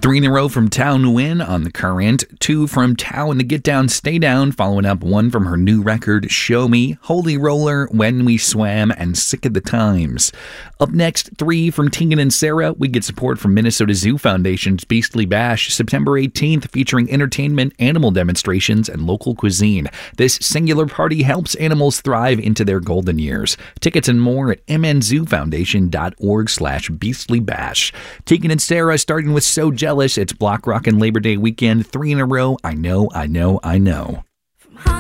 3 in a row from Tao Nguyen on The Current, 2 from Tao and the Get Down Stay Down, following up 1 from her new record, Show Me, Holy Roller, When We Swam, and Sick of the Times. Up next, 3 from Tegan and Sara. We get support from Minnesota Zoo Foundation's Beastly Bash, September 18th, featuring entertainment, animal demonstrations, and local cuisine. This singular party helps animals thrive into their golden years. Tickets and more at mnzoofoundation.org/beastlybash. Tegan and Sara starting with So Jealous. It's Block Rockin' Labor Day weekend, 3 in a row. I know.